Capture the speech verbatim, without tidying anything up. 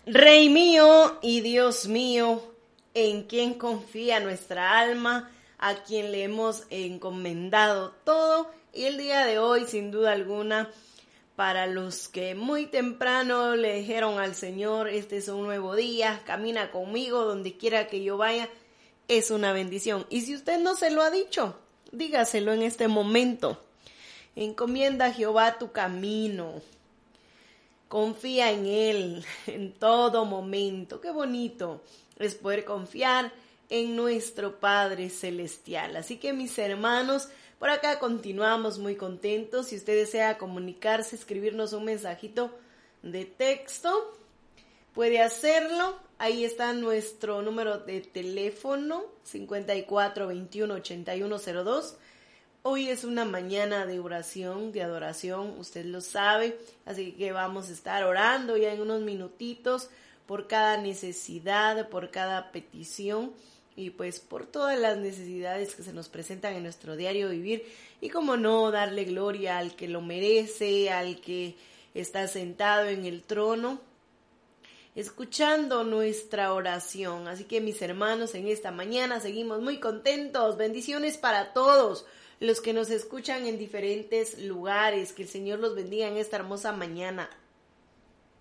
Rey mío y Dios mío, en quien confía nuestra alma, a quien le hemos encomendado todo. Y el día de hoy, sin duda alguna, para los que muy temprano le dijeron al Señor, este es un nuevo día, camina conmigo donde quiera que yo vaya, es una bendición. Y si usted no se lo ha dicho, dígaselo en este momento. Encomienda a Jehová tu camino. Confía en Él en todo momento. Qué bonito es poder confiar en nuestro Padre Celestial. Así que mis hermanos, por acá continuamos muy contentos. Si usted desea comunicarse, escribirnos un mensajito de texto, puede hacerlo. Ahí está nuestro número de teléfono, cincuenta y cuatro, veintiuno, ochenta y uno cero dos. Hoy es una mañana de oración, de adoración, usted lo sabe, así que vamos a estar orando ya en unos minutitos por cada necesidad, por cada petición y pues por todas las necesidades que se nos presentan en nuestro diario vivir y como no, darle gloria al que lo merece, al que está sentado en el trono, escuchando nuestra oración. Así que mis hermanos, en esta mañana seguimos muy contentos, bendiciones para todos los que nos escuchan en diferentes lugares, que el Señor los bendiga en esta hermosa mañana.